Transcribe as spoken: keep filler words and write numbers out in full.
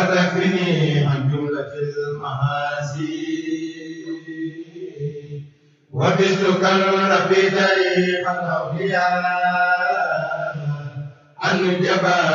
وتكفني عن جملة المعاصي وبسلك ربي طريق الأولياء عن الجبال